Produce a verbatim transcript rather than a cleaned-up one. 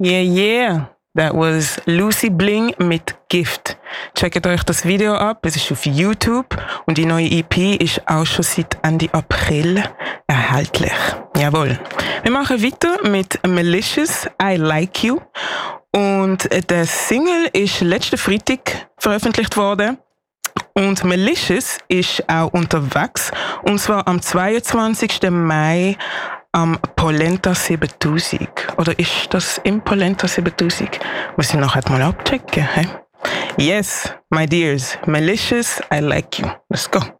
Yeah, yeah. That was Lucy Bling mit Gift. Checkt euch das Video ab, es ist auf YouTube und die neue E P ist auch schon seit Ende April erhältlich. Jawohl. Wir machen weiter mit Malicious, I Like You. Und der Single ist letzten Freitag veröffentlicht worden. Und Malicious ist auch unterwegs. Und zwar am zweiundzwanzigsten Mai am Polenta siebentausend. Oder ist das im Polenta siebentausend? Muss ich nachher mal abchecken. He? Yes, my dears. Malicious, I Like You. Let's go.